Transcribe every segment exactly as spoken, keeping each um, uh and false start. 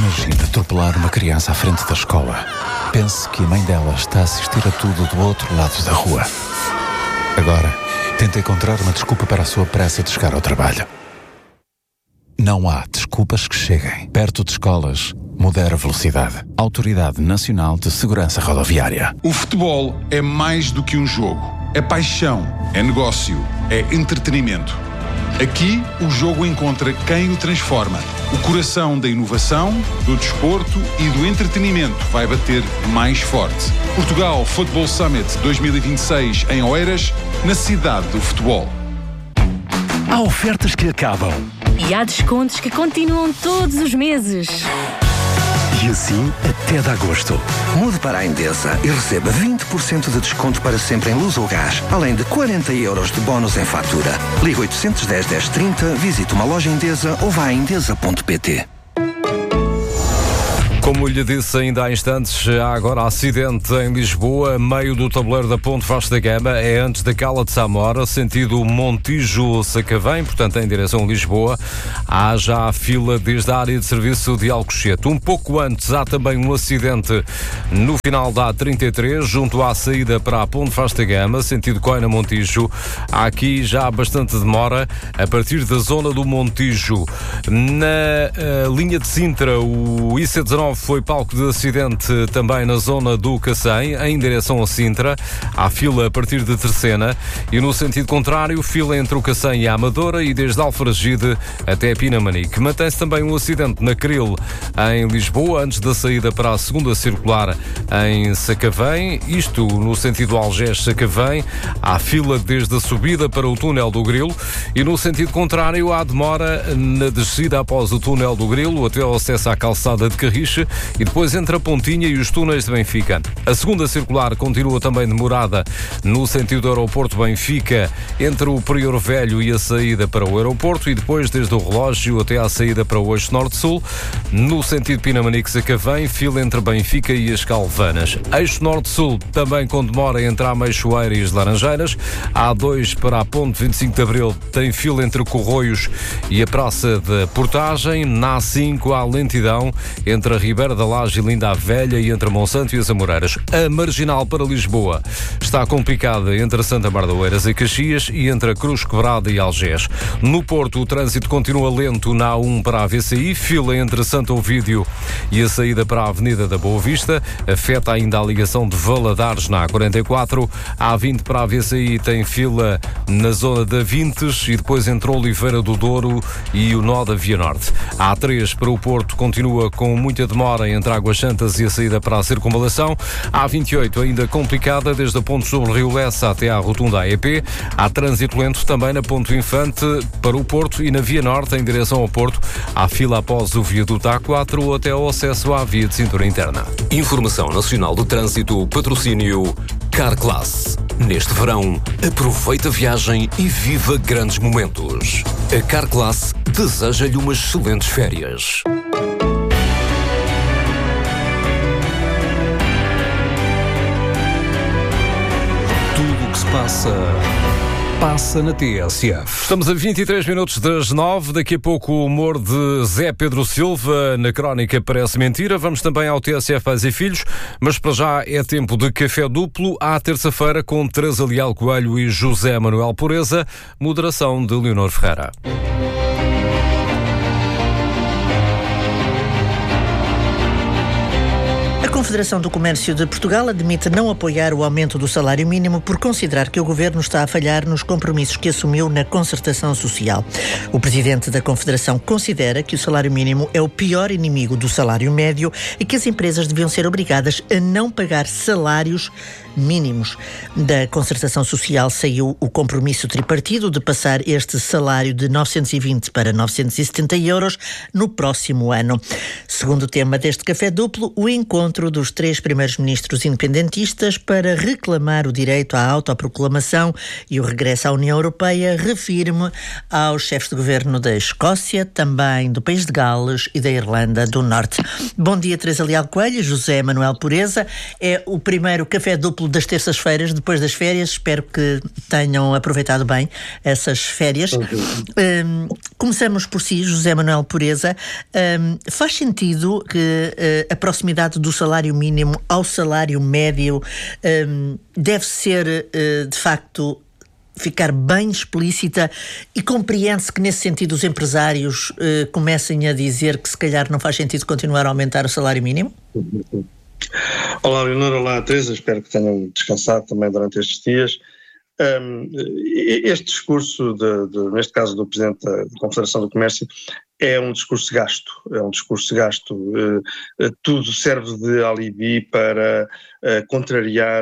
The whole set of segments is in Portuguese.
Imagine atropelar uma criança à frente da escola. Pense que a mãe dela está a assistir a tudo do outro lado da rua. Agora, tente encontrar uma desculpa para a sua pressa de chegar ao trabalho. Não há desculpas que cheguem. Perto de escolas, modera a velocidade. Autoridade Nacional de Segurança Rodoviária. O futebol é mais do que um jogo. É paixão, é negócio, é entretenimento. Aqui, o jogo encontra quem o transforma. O coração da inovação, do desporto e do entretenimento vai bater mais forte. Portugal Football Summit dois mil e vinte e seis em Oeiras, na cidade do futebol. Há ofertas que acabam. E há descontos que continuam todos os meses. E assim até de agosto. Mude para a Endesa e receba vinte por cento de desconto para sempre em luz ou gás, além de quarenta euros de bónus em fatura. Ligue oitocentos e dez, dez trinta, visite uma loja Endesa ou vá a endesa ponto pt. Como lhe disse ainda há instantes, há agora acidente em Lisboa, meio do tabuleiro da Ponte Vasco da Gama, é antes da Cala de Samora, sentido Montijo-Sacavém, portanto em direção a Lisboa. Há já a fila desde a área de serviço de Alcochete. Um pouco antes há também um acidente no final da A trinta e três, junto à saída para a Ponte Vasco da Gama, sentido Coina-Montijo. Há aqui já bastante demora a partir da zona do Montijo. Na uh, linha de Sintra, o I C dezenove foi palco de acidente também na zona do Cacém, em direção a Sintra. Há fila a partir de Terceira e no sentido contrário, fila entre o Cacém e a Amadora e desde Alfragide até Pinamanique. Mantém-se também um acidente na Cril, em Lisboa, antes da saída para a segunda circular em Sacavém, isto no sentido Algés-Sacavém. Há fila desde a subida para o túnel do Grilo e no sentido contrário há demora na descida após o túnel do Grilo até ao acesso à calçada de Carriche e depois entre a Pontinha e os túneis de Benfica. A segunda circular continua também demorada no sentido do aeroporto Benfica, entre o Prior Velho e a saída para o aeroporto e depois desde o relógio até à saída para o eixo norte-sul. No sentido Pinamanique-Sacavém, fila entre Benfica e as Calvanas. Eixo norte-sul também com demora entre a Meixoeira e as Laranjeiras. A A dois para a Ponte vinte e cinco de Abril tem fila entre Corroios e a Praça da Portagem. Na A cinco há lentidão entre a Ribeira da Laje e Linda a Velha e entre Monsanto e as Amoreiras. A Marginal para Lisboa está complicada entre Santa Mar de Oeiras e Caxias e entre a Cruz Quebrada e Algés. No Porto, o trânsito continua lento na A um para a V C I, fila entre Santo Ovídio e a saída para a Avenida da Boa Vista. Afeta ainda a ligação de Valadares na A quarenta e quatro. A A vinte para a V C I tem fila na zona da Vintes e depois entre Oliveira do Douro e o nó da Via Norte. A A três para o Porto continua com muita demora entre Águas Santas e a saída para a Circunvalação. A A vinte e oito ainda complicada desde a ponte sobre o Rio Lessa até à rotunda A E P. Há trânsito lento também na Ponte Infante para o Porto e na Via Norte em direção ao Porto. Há fila após o viaduto A quatro até ao acesso à via de cintura interna. Informação Nacional do Trânsito, patrocínio Carclass. Neste verão, aproveita a viagem e viva grandes momentos. A Carclass deseja-lhe umas excelentes férias. Tudo o que se passa, passa na T S F. Estamos a vinte e três minutos das nove. Daqui a pouco o humor de Zé Pedro Silva na crónica Parece Mentira. Vamos também ao T S F Pais e Filhos, mas para já é tempo de café duplo à terça-feira com Teresa Leal Coelho e José Manuel Pureza, moderação de Leonor Ferreira. A Confederação do Comércio de Portugal admite não apoiar o aumento do salário mínimo por considerar que o Governo está a falhar nos compromissos que assumiu na concertação social. O presidente da Confederação considera que o salário mínimo é o pior inimigo do salário médio e que as empresas deviam ser obrigadas a não pagar salários mínimos. Da concertação social saiu o compromisso tripartido de passar este salário de novecentos e vinte para novecentos e setenta euros no próximo ano. Segundo tema deste café duplo, o encontro dos três primeiros ministros independentistas para reclamar o direito à autoproclamação e o regresso à União Europeia, refirme aos chefes de governo da Escócia, também do país de Gales e da Irlanda do Norte. Bom dia, Teresa Leal Coelho, José Manuel Pureza. É o primeiro café duplo das terças-feiras, depois das férias. Espero que tenham aproveitado bem essas férias. Um, começamos por si, José Manuel Pureza. Um, faz sentido que uh, a proximidade do salário mínimo ao salário médio um, deve ser, uh, de facto, ficar bem explícita, e compreende-se que, nesse sentido, os empresários uh, comecem a dizer que se calhar não faz sentido continuar a aumentar o salário mínimo? Olá, Leonor, olá, Teresa, espero que tenham descansado também durante estes dias. Um, este discurso, de, de, neste caso do Presidente da Confederação do Comércio, é um discurso de gasto, é um discurso de gasto, uh, uh, tudo serve de alibi para uh, contrariar,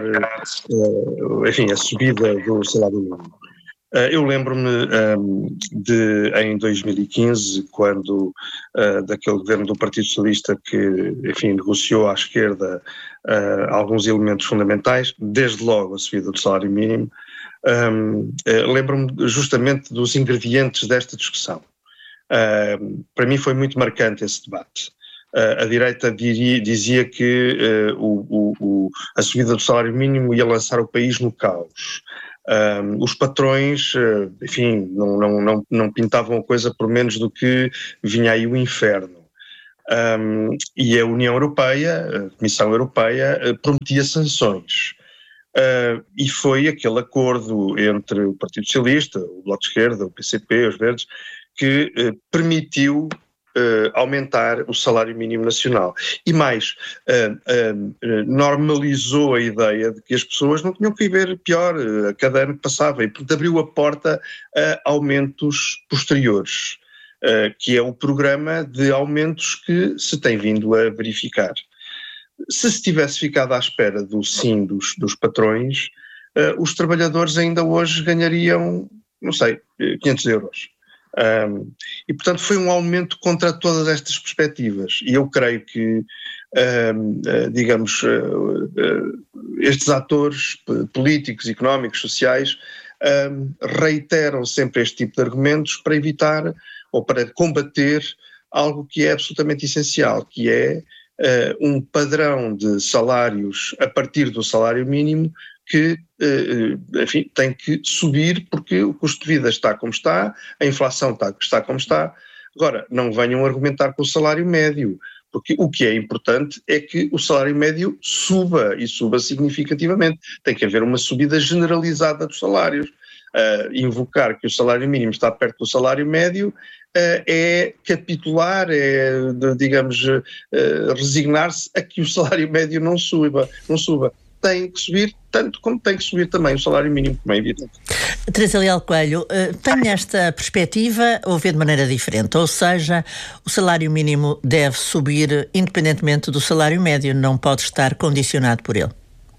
uh, enfim, a subida do salário mínimo. Uh, eu lembro-me um, de, em dois mil e quinze, quando uh, daquele governo do Partido Socialista que, enfim, negociou à esquerda uh, alguns elementos fundamentais, desde logo a subida do salário mínimo. Um, uh, lembro-me justamente dos ingredientes desta discussão. Uh, para mim foi muito marcante esse debate. Uh, a direita diria, dizia que uh, o, o, o, a subida do salário mínimo ia lançar o país no caos. Uh, os patrões, uh, enfim, não, não, não, não pintavam a coisa por menos do que vinha aí o inferno. Um, e a União Europeia, a Comissão Europeia, uh, prometia sanções. Uh, e foi aquele acordo entre o Partido Socialista, o Bloco de Esquerda, o P C P, os Verdes, que uh, permitiu uh, aumentar o salário mínimo nacional. E mais, uh, uh, normalizou a ideia de que as pessoas não tinham que viver pior uh, a cada ano que passava, e portanto abriu a porta a aumentos posteriores, uh, que é o programa de aumentos que se tem vindo a verificar. Se se tivesse ficado à espera do sim dos, dos patrões, uh, os trabalhadores ainda hoje ganhariam, não sei, quinhentos euros. Um, e, portanto, foi um aumento contra todas estas perspectivas. E eu creio que, um, uh, digamos, uh, uh, estes atores políticos, económicos, sociais, um, reiteram sempre este tipo de argumentos para evitar ou para combater algo que é absolutamente essencial, que é Uh, um padrão de salários a partir do salário mínimo que, uh, enfim, tem que subir porque o custo de vida está como está, a inflação está, está como está. Agora, não venham argumentar com o salário médio, porque o que é importante é que o salário médio suba, e suba significativamente. Tem que haver uma subida generalizada dos salários. Uh, invocar que o salário mínimo está perto do salário médio uh, é capitular, é, digamos, uh, resignar-se a que o salário médio não suba, não suba. Tem que subir tanto como tem que subir também o salário mínimo, como é evidente. Teresa Leal Coelho, uh, tem esta perspectiva ou vê de maneira diferente? Ou seja, o salário mínimo deve subir independentemente do salário médio, não pode estar condicionado por ele?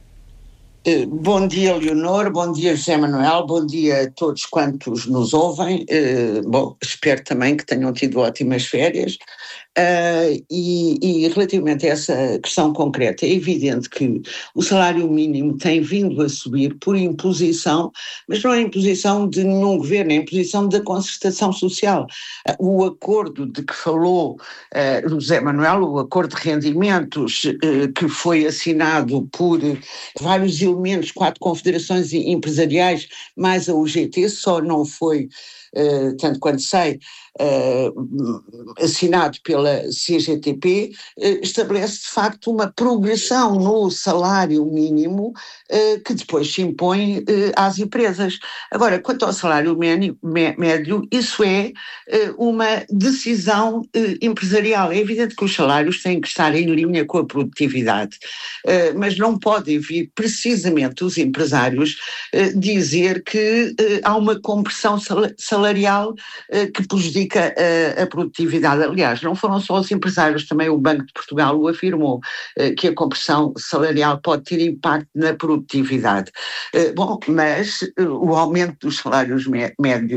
Bom dia, Leonor, bom dia, José Manuel, bom dia a todos quantos nos ouvem. Uh, bom, espero também que tenham tido ótimas férias. Uh, e, e relativamente a essa questão concreta, é evidente que o salário mínimo tem vindo a subir por imposição, mas não é imposição de nenhum governo, é imposição da concertação social. Uh, o acordo de que falou uh, José Manuel, o acordo de rendimentos uh, que foi assinado por vários elementos, quatro confederações empresariais, mais a U G T, só não foi, uh, tanto quanto sei, Uh, assinado pela C G T P, uh, estabelece de facto uma progressão no salário mínimo uh, que depois se impõe uh, às empresas. Agora, quanto ao salário médio, médio isso é uh, uma decisão uh, empresarial. É evidente que os salários têm que estar em linha com a produtividade, uh, mas não podem vir precisamente os empresários uh, dizer que uh, há uma compressão salarial uh, que prejudica A, a produtividade. Aliás, não foram só os empresários, também o Banco de Portugal o afirmou, eh, que a compressão salarial pode ter impacto na produtividade. Eh, bom, mas eh, o aumento dos salários médios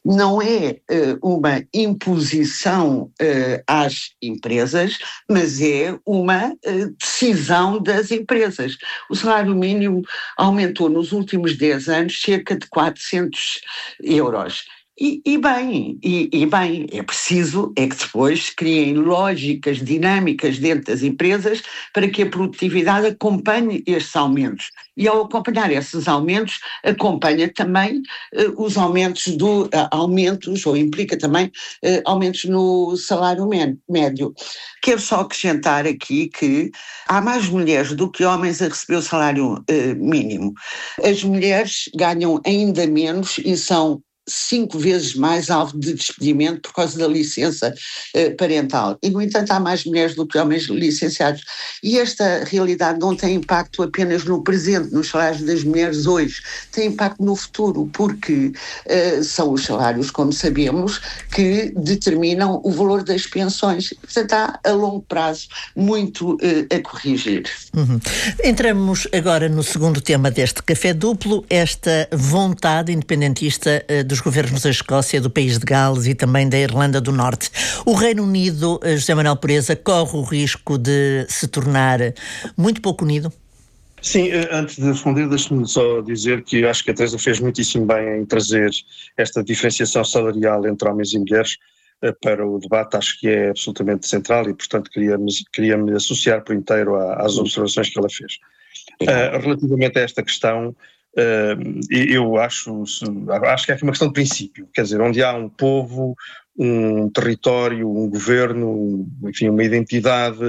não é uh, uma imposição uh, às empresas, mas é uma uh, decisão das empresas. O salário mínimo aumentou nos últimos dez anos cerca de quatrocentos euros. E, e bem, e, e bem, é preciso é que depois se criem lógicas dinâmicas dentro das empresas para que a produtividade acompanhe estes aumentos. E ao acompanhar esses aumentos, acompanha também uh, os aumentos do, uh, aumentos, ou implica também uh, aumentos no salário médio. Quero só acrescentar aqui que há mais mulheres do que homens a receber o salário uh, mínimo. As mulheres ganham ainda menos e são cinco vezes mais alvo de despedimento por causa da licença uh, parental. E, no entanto, há mais mulheres do que homens licenciados. E esta realidade não tem impacto apenas no presente, nos salários das mulheres hoje, tem impacto no futuro, porque uh, são os salários, como sabemos, que determinam o valor das pensões. Portanto, há a longo prazo muito uh, a corrigir. Uhum. Entramos agora no segundo tema deste café duplo, esta vontade independentista uh, dos governos da Escócia, do país de Gales e também da Irlanda do Norte. O Reino Unido, José Manuel Pureza, corre o risco de se tornar muito pouco unido? Sim, antes de responder, deixe-me só dizer que acho que a Teresa fez muitíssimo bem em trazer esta diferenciação salarial entre homens e mulheres para o debate. Acho que é absolutamente central e, portanto, queria-me, queria-me associar por inteiro às observações que ela fez. Uh, relativamente a esta questão, Uh, eu acho, acho que é aqui uma questão de princípio, quer dizer, onde há um povo, um território, um governo, enfim, uma identidade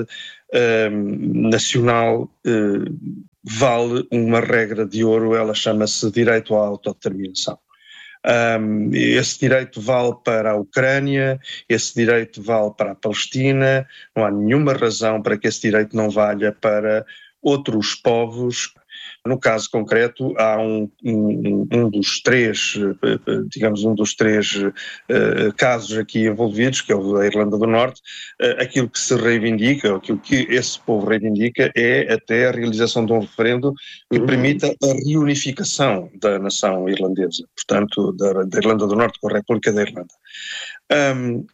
uh, nacional, uh, vale uma regra de ouro, ela chama-se direito à autodeterminação. Um, esse direito vale para a Ucrânia, esse direito vale para a Palestina, não há nenhuma razão para que esse direito não valha para outros povos. No caso concreto, há um, um, um dos três, digamos, um dos três uh, casos aqui envolvidos, que é o da Irlanda do Norte. Uh, aquilo que se reivindica, aquilo que esse povo reivindica é até a realização de um referendo que permita a reunificação da nação irlandesa, portanto, da, da Irlanda do Norte com a República da Irlanda. Um,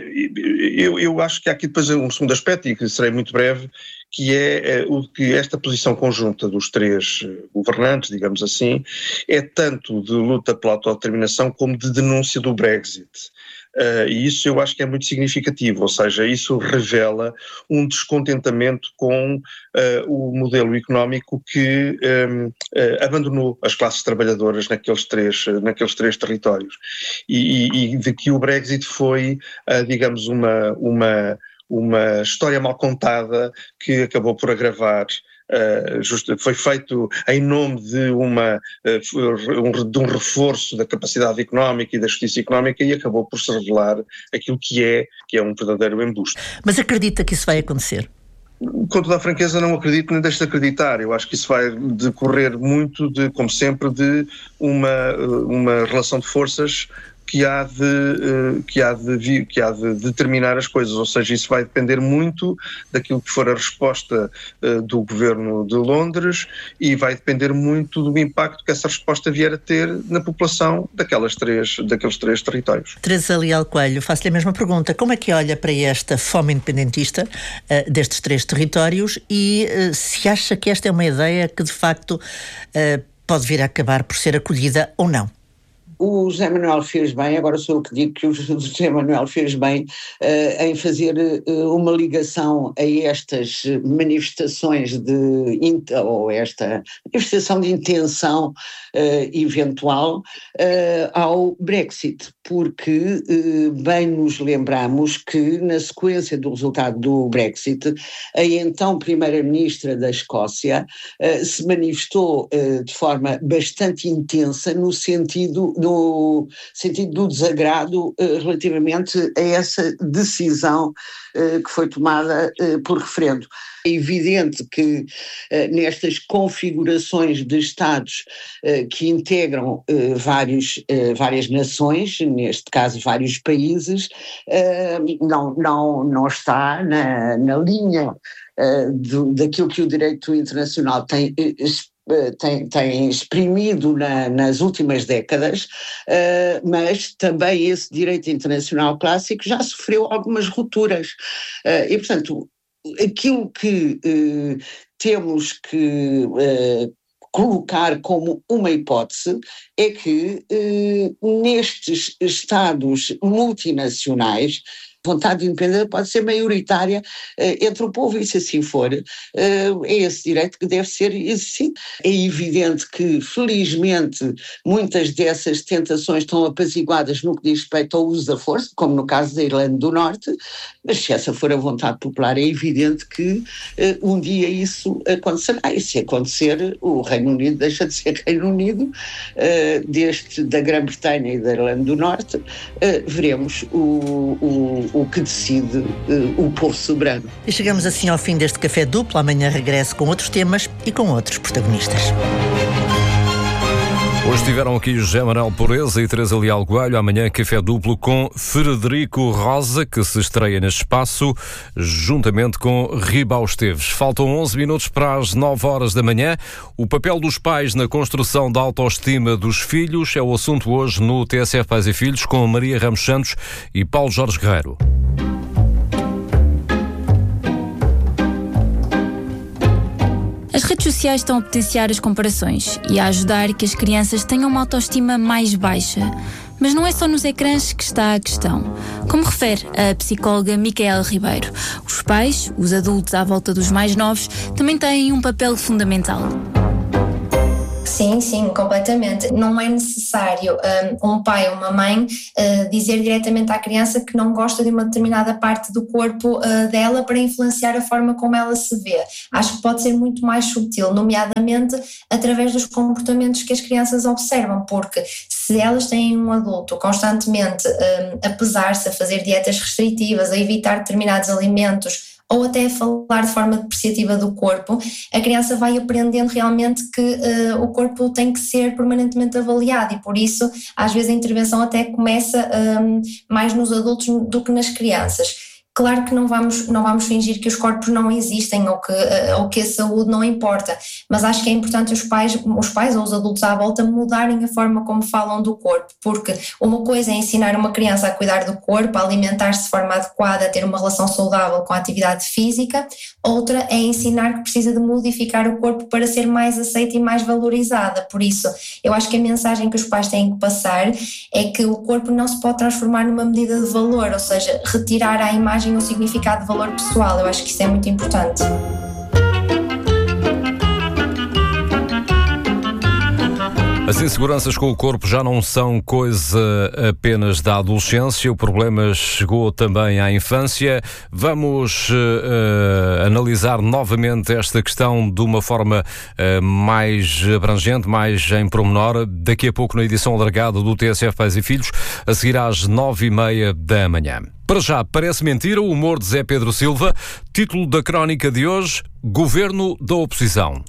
eu, eu acho que há aqui depois um segundo aspecto, e que serei muito breve, que é o que esta posição conjunta dos três governantes, digamos assim, é tanto de luta pela autodeterminação como de denúncia do Brexit. Uh, e isso eu acho que é muito significativo, ou seja, isso revela um descontentamento com uh, o modelo económico que um, uh, abandonou as classes trabalhadoras naqueles três, naqueles três territórios. E, e, e de que o Brexit foi, uh, digamos, uma... uma uma história mal contada que acabou por agravar, uh, just, foi feito em nome de, uma, uh, um, de um reforço da capacidade económica e da justiça económica e acabou por se revelar aquilo que é, que é um verdadeiro embuste. Mas acredita que isso vai acontecer? Com toda a franqueza não acredito nem deixo de acreditar. Eu acho que isso vai decorrer muito, de, como sempre, de uma, uma relação de forças que há de, que há de, que há de determinar as coisas, ou seja, isso vai depender muito daquilo que for a resposta uh, do governo de Londres e vai depender muito do impacto que essa resposta vier a ter na população daquelas três, daqueles três territórios. Teresa Leal Coelho, faço-lhe a mesma pergunta. Como é que olha para esta fome independentista uh, destes três territórios e uh, se acha que esta é uma ideia que de facto uh, pode vir a acabar por ser acolhida ou não? O José Manuel fez bem, agora sou eu que digo que o José Manuel fez bem uh, em fazer uh, uma ligação a estas manifestações de, ou esta manifestação de intenção uh, eventual uh, ao Brexit, porque uh, bem nos lembramos que na sequência do resultado do Brexit, a então Primeira-Ministra da Escócia uh, se manifestou uh, de forma bastante intensa no sentido do no sentido do desagrado uh, relativamente a essa decisão uh, que foi tomada uh, por referendo. É evidente que uh, nestas configurações de Estados uh, que integram uh, vários, uh, várias nações, neste caso vários países, uh, não, não, não está na, na linha uh, do, daquilo que o direito internacional tem uh, tem, tem exprimido na, nas últimas décadas, uh, mas também esse direito internacional clássico já sofreu algumas rupturas. Uh, e, portanto, aquilo que uh, temos que uh, colocar como uma hipótese é que uh, nestes Estados multinacionais a vontade de independência pode ser maioritária uh, entre o povo, e se assim for, uh, é esse direito que deve ser exercido. É evidente que, felizmente, muitas dessas tentações estão apaziguadas no que diz respeito ao uso da força, como no caso da Irlanda do Norte, mas se essa for a vontade popular, é evidente que uh, um dia isso acontecerá, e se acontecer, o Reino Unido deixa de ser Reino Unido, uh, deste da Grã-Bretanha e da Irlanda do Norte, uh, veremos o, o o que decide uh, o povo soberano. E chegamos assim ao fim deste Café Duplo. Amanhã regresso com outros temas e com outros protagonistas. Hoje estiveram aqui José Manuel Pureza e Teresa Leal Coelho. Amanhã Café Duplo com Frederico Rosa, que se estreia neste espaço, juntamente com Ribau Esteves. Faltam onze minutos para as nove horas da manhã. O papel dos pais na construção da autoestima dos filhos é o assunto hoje no T S F Pais e Filhos, com Maria Ramos Santos e Paulo Jorge Guerreiro. As redes sociais estão a potenciar as comparações e a ajudar que as crianças tenham uma autoestima mais baixa. Mas não é só nos ecrãs que está a questão. Como refere a psicóloga Micaela Ribeiro, os pais, os adultos à volta dos mais novos, também têm um papel fundamental. Sim, sim, completamente. Não é necessário um, um pai ou uma mãe uh, dizer diretamente à criança que não gosta de uma determinada parte do corpo uh, dela para influenciar a forma como ela se vê. Acho que pode ser muito mais sutil, nomeadamente através dos comportamentos que as crianças observam, porque se elas têm um adulto constantemente um, a pesar-se, a fazer dietas restritivas, a evitar determinados alimentos, ou até a falar de forma depreciativa do corpo, a criança vai aprendendo realmente que uh, o corpo tem que ser permanentemente avaliado, e por isso às vezes a intervenção até começa um, mais nos adultos do que nas crianças. Claro que não vamos, não vamos fingir que os corpos não existem ou que, ou que a saúde não importa, mas acho que é importante os pais, os pais ou os adultos à volta mudarem a forma como falam do corpo, porque uma coisa é ensinar uma criança a cuidar do corpo, a alimentar-se de forma adequada, a ter uma relação saudável com a atividade física, outra é ensinar que precisa de modificar o corpo para ser mais aceita e mais valorizada. Por isso, eu acho que a mensagem que os pais têm que passar é que o corpo não se pode transformar numa medida de valor, ou seja, retirar a imagem o significado de valor pessoal. Eu acho que isso é muito importante. As inseguranças com o corpo já não são coisa apenas da adolescência, o problema chegou também à infância. Vamos uh, analisar novamente esta questão de uma forma uh, mais abrangente, mais em pormenor, daqui a pouco na edição alargada do T S F Pais e Filhos, a seguir às nove e meia da manhã. Para já, parece mentira o humor de Zé Pedro Silva. Título da crónica de hoje: Governo da Oposição.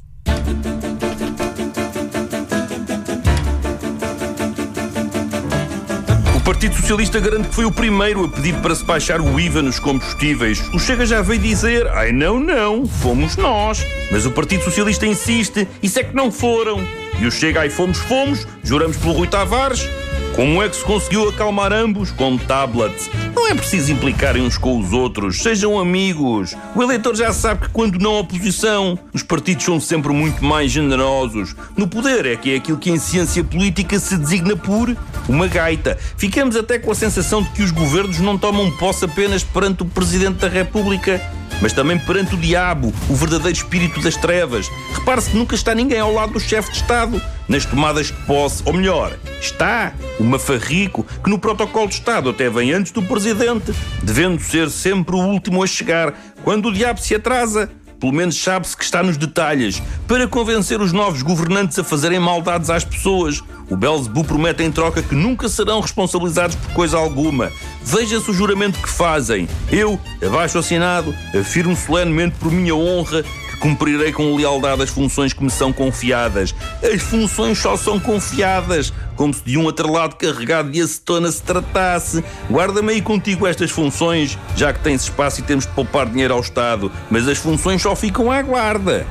O Partido Socialista garante que foi o primeiro a pedir para se baixar o I V A nos combustíveis. O Chega já veio dizer: ai não, não, fomos nós. Mas o Partido Socialista insiste: isso é que não foram. E o Chega: ai fomos, fomos, juramos pelo Rui Tavares. Como é que se conseguiu acalmar ambos? Com tablets. Não é preciso implicarem uns com os outros, sejam amigos. O eleitor já sabe que quando não há oposição, os partidos são sempre muito mais generosos. No poder é que é aquilo que em ciência política se designa por uma gaita. Ficamos até com a sensação de que os governos não tomam posse apenas perante o Presidente da República, mas também perante o diabo, o verdadeiro espírito das trevas. Repare-se que nunca está ninguém ao lado do chefe de Estado nas tomadas de posse. Ou melhor, está o mafarrico, que no protocolo de Estado até vem antes do Presidente, devendo ser sempre o último a chegar. Quando o diabo se atrasa, pelo menos sabe-se que está nos detalhes, para convencer os novos governantes a fazerem maldades às pessoas. O Belzebu promete em troca que nunca serão responsabilizados por coisa alguma. Veja-se o juramento que fazem. Eu, abaixo assinado, afirmo solenemente por minha honra que cumprirei com lealdade as funções que me são confiadas. As funções só são confiadas, como se de um atrelado carregado de acetona se tratasse. Guarda-me aí contigo estas funções, já que tens espaço e temos de poupar dinheiro ao Estado, mas as funções só ficam à guarda.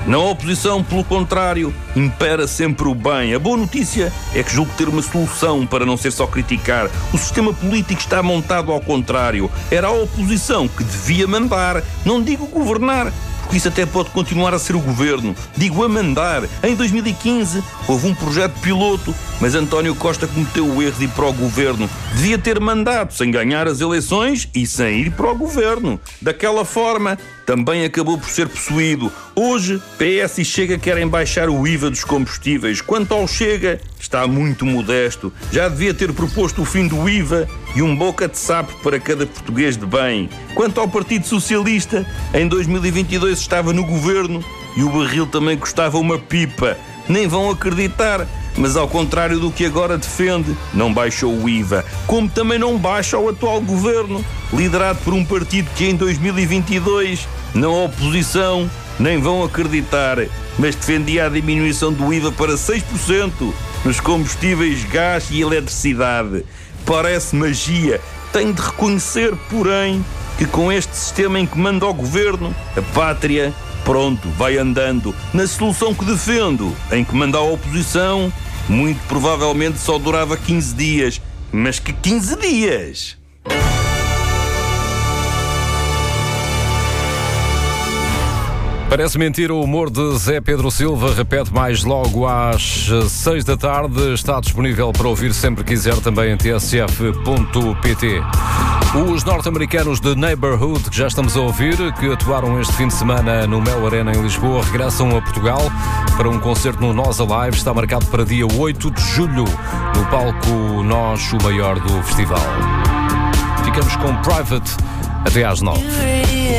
Na oposição, pelo contrário, impera sempre o bem. A boa notícia é que julgo ter uma solução para não ser só criticar. O sistema político está montado ao contrário. Era a oposição que devia mandar, não digo governar, porque isso até pode continuar a ser o governo. Digo a mandar. Em dois mil e quinze houve um projeto piloto, mas António Costa cometeu o erro de ir para o governo. Devia ter mandado sem ganhar as eleições e sem ir para o governo. Daquela forma, também acabou por ser possuído. Hoje, P S e Chega querem baixar o I V A dos combustíveis. Quanto ao Chega, está muito modesto. Já devia ter proposto o fim do I V A e um boca de sapo para cada português de bem. Quanto ao Partido Socialista, em dois mil e vinte e dois estava no governo e o barril também custava uma pipa. Nem vão acreditar, mas ao contrário do que agora defende, não baixou o I V A. Como também não baixa o atual governo, liderado por um partido que em dois mil e vinte e dois, na oposição, nem vão acreditar, mas defendia a diminuição do I V A para seis por cento nos combustíveis, gás e eletricidade. Parece magia. Tenho de reconhecer, porém, que com este sistema em que manda o governo, a pátria, pronto, vai andando. Na solução que defendo, em que manda a oposição, muito provavelmente só durava quinze dias. Mas que quinze dias? Parece mentira o humor de Zé Pedro Silva. Repete mais logo às seis da tarde. Está disponível para ouvir sempre quiser também em t s f ponto p t. Os norte-americanos de Neighborhood, que já estamos a ouvir, que atuaram este fim de semana no Mel Arena em Lisboa, regressam a Portugal para um concerto no Nós Alive. Está marcado para dia oito de julho, no palco Nós, o maior do festival. Ficamos com Private até às nove.